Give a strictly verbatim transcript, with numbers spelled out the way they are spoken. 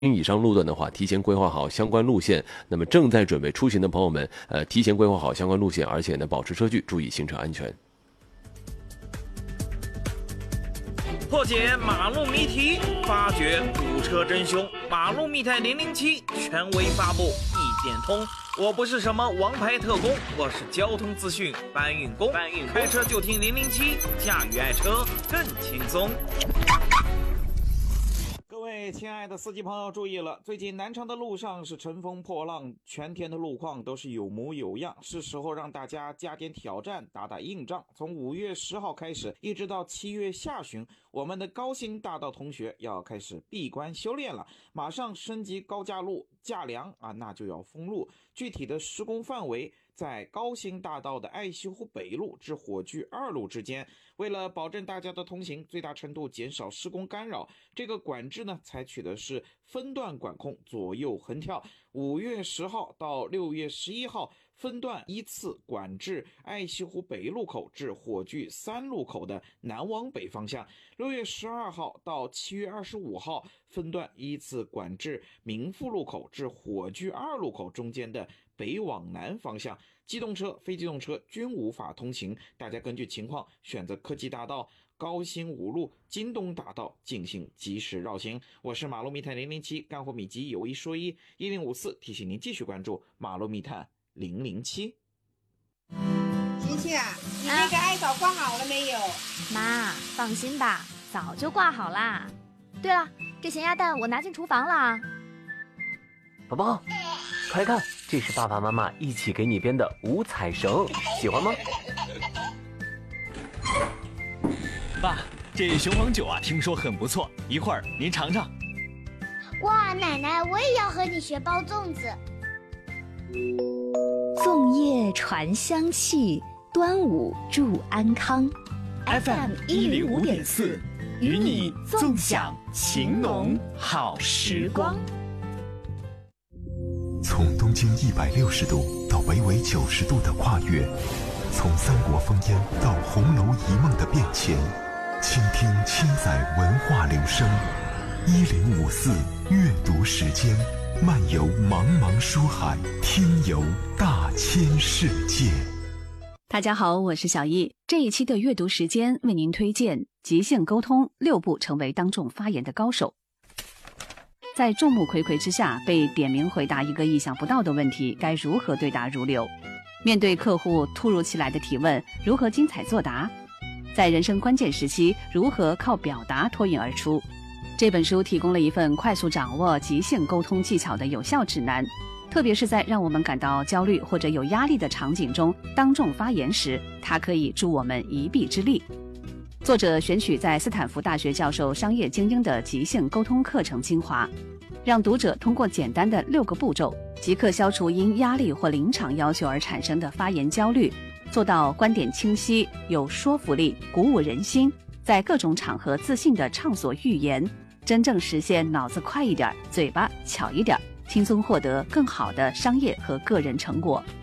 以上路段的话，提前规划好相关路线。那么正在准备出行的朋友们，呃，提前规划好相关路线，而且呢，保持车距，注意行车安全。 破解马路谜题，发掘堵车真凶。马路密探零零七权威发布，一点通。我不是什么王牌特工，我是交通资讯搬运工。搬运开车就听零零七，驾驭爱车更轻松。各位亲爱的司机朋友注意了，最近南昌的路上是乘风破浪，全天的路况都是有模有样，是时候让大家加点挑战，打打硬仗。从五月十号开始，一直到七月下旬，我们的高新大道同学要开始闭关修炼了，马上升级高架路架梁啊，那就要封路。具体的施工范围在高新大道的爱溪湖北路至火炬二路之间。为了保证大家的通行，最大程度减少施工干扰，这个管制呢，采取的是分段管控，左右横跳。五月十号到六月十一号，分段依次管制爱溪湖北路口至火炬三路口的南往北方向。六月十二号到七月二十五号，分段依次管制民富路口至火炬二路口中间的北往南方向。机动车、非机动车均无法通行，大家根据情况选择科技大道、高新五路、京东大道进行及时绕行。我是马路密探零零七，干货秘籍有一说一，一零五四提醒您继续关注马路密探零零七。 琪琪啊，你那个艾草挂好了没有？ 妈，放心吧，早就挂好啦。对了，这咸鸭蛋我拿进厨房了。 宝宝，快看，这是爸爸妈妈一起给你编的五彩绳，喜欢吗？ 爸，这雄黄酒啊，听说很不错，一会儿您尝尝。 哇，奶奶，我也要和你学包粽子。 粽叶传香气，端午祝安康。 F M 一零五点四，与你纵享情浓好时光。 从东经一百六十度到北纬九十度的跨越，从三国烽烟到红楼一梦的变迁，倾听千载文化流声。一零五四阅读时间，漫游茫茫书海，听游大千世界。 大家好，我是小易。这一期的阅读时间为您推荐即兴沟通六步成为当众发言的高手。在众目睽睽之下被点名回答一个意想不到的问题，该如何对答如流？面对客户突如其来的提问，如何精彩作答？在人生关键时期，如何靠表达脱颖而出？这本书提供了一份快速掌握即兴沟通技巧的有效指南，特别是在让我们感到焦虑或者有压力的场景中，当众发言时，它可以助我们一臂之力。作者选取在斯坦福大学教授商业精英的即兴沟通课程精华，让读者通过简单的六个步骤，即刻消除因压力或临场要求而产生的发言焦虑，做到观点清晰、有说服力、鼓舞人心，在各种场合自信地畅所欲言，真正实现脑子快一点，嘴巴巧一点，轻松获得更好的商业和个人成果。